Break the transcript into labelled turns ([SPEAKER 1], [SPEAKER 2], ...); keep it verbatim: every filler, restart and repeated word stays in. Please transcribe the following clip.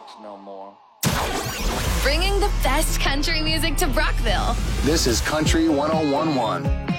[SPEAKER 1] rocks no more.
[SPEAKER 2] Bringing the best country music to Brockville.
[SPEAKER 3] This is Country one oh one point one.